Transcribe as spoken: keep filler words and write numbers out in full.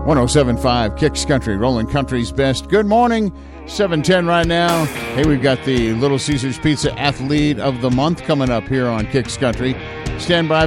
one oh seven point five Kicks Country, rolling country's best. Good morning, seven ten right now. Hey, we've got the Little Caesars Pizza Athlete of the Month coming up here on Kicks Country. Stand by